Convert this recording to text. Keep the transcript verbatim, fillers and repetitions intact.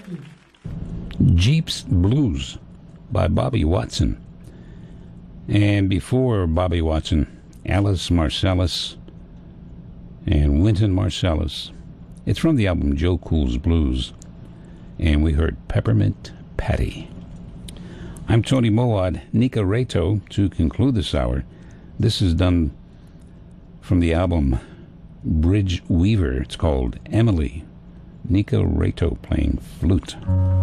Jeep's Blues by Bobby Watson. And before Bobby Watson, Alice Marcellus and Wynton Marsalis. It's from the album Joe Cool's Blues. And we heard Peppermint Patty. I'm Tony Moad, Nika Reto, to conclude this hour. This is done from the album Bridge Weaver. It's called Emily. Nika Reto playing flute.